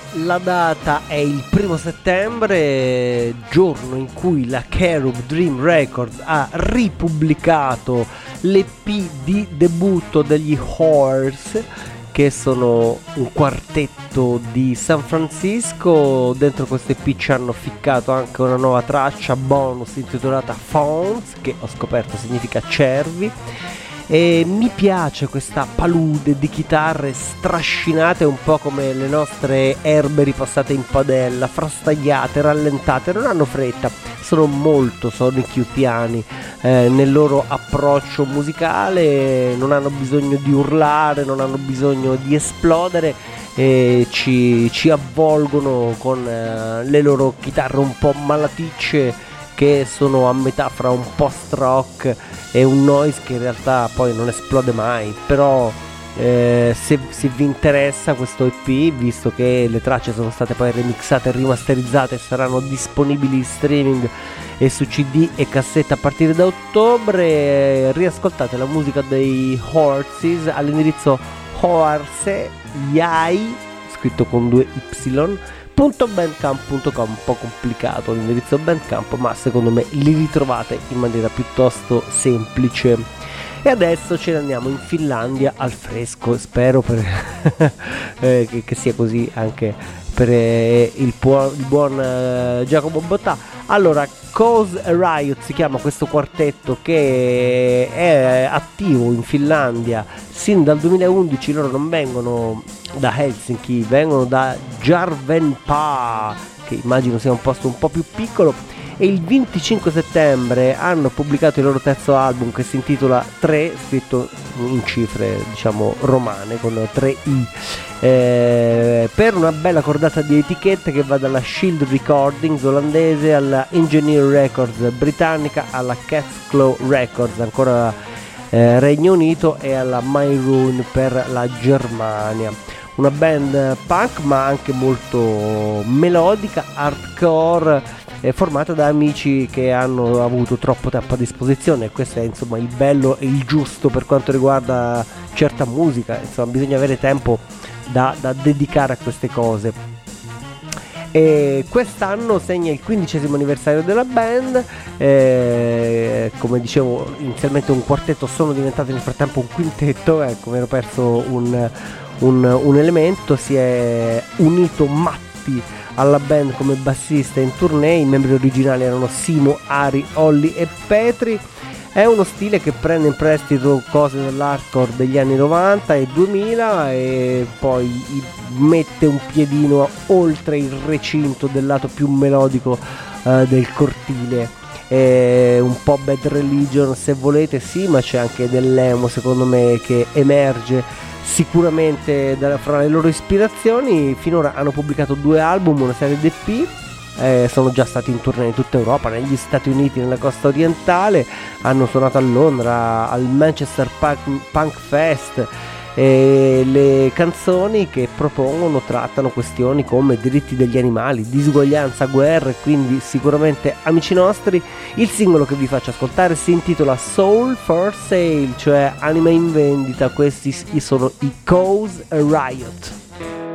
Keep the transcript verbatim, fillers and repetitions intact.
La data è il primo settembre, giorno in cui la Cherub Dream Records ha ripubblicato l'E P di debutto degli Horse, che sono un quartetto di San Francisco. Dentro questo E P ci hanno ficcato anche una nuova traccia bonus intitolata Fawns, che ho scoperto significa cervi. E mi piace questa palude di chitarre strascinate, un po' come le nostre erbe ripassate in padella, frastagliate, rallentate, non hanno fretta, sono molto sonichiutiani eh, nel loro approccio musicale, non hanno bisogno di urlare, non hanno bisogno di esplodere, e ci, ci avvolgono con eh, le loro chitarre un po' malaticce, che sono a metà fra un post-rock e un noise che in realtà poi non esplode mai. Però eh, se, se vi interessa questo E P, visto che le tracce sono state poi remixate e rimasterizzate e saranno disponibili in streaming e su C D e cassetta a partire da ottobre, riascoltate la musica dei Horses all'indirizzo Horse Yai, scritto con due Y, .bandcamp punto com. Un po' complicato l'indirizzo Bandcamp, ma secondo me li ritrovate in maniera piuttosto semplice. E adesso ce ne andiamo in Finlandia al fresco, spero per eh, che, che sia così anche per eh, il, puo- il buon eh, Giacomo Bottà. Allora, Cause a Riot si chiama questo quartetto, che è attivo in Finlandia sin dal duemilaundici. Loro non vengono da Helsinki, vengono da Järvenpää, che immagino sia un posto un po' più piccolo, e il venticinque settembre hanno pubblicato il loro terzo album, che si intitola tre, scritto in cifre diciamo romane con tre i, eh, per una bella cordata di etichette che va dalla Shield Recordings olandese alla Engineer Records britannica, alla Cat's Claw Records ancora eh, Regno Unito, e alla My Ruin per la Germania. Una band punk ma anche molto melodica, hardcore, eh, formata da amici che hanno avuto troppo tempo a disposizione. Questo è insomma il bello e il giusto per quanto riguarda certa musica, insomma bisogna avere tempo da, da dedicare a queste cose. E quest'anno segna il quindicesimo anniversario della band, eh, come dicevo inizialmente un quartetto, sono diventati nel frattempo un quintetto, ecco, mi ero perso un Un, un elemento. Si è unito Matti alla band come bassista in tournée. I membri originali erano Simo, Ari, Olli e Petri. È uno stile che prende in prestito cose dell'hardcore degli anni novanta e duemila e poi mette un piedino oltre il recinto del lato più melodico eh, del cortile. È un po' Bad Religion se volete, sì, ma c'è anche dell'emo secondo me che emerge sicuramente da, fra le loro ispirazioni. Finora hanno pubblicato due album, una serie di E P, eh, sono già stati in tournée in tutta Europa, negli Stati Uniti, nella costa orientale, hanno suonato a Londra al Manchester Punk, Punk Fest, e le canzoni che propongono trattano questioni come diritti degli animali, disuguaglianza, guerra, e quindi sicuramente amici nostri. Il singolo che vi faccio ascoltare si intitola Soul for Sale, cioè anima in vendita. Questi sono i Cause a Riot.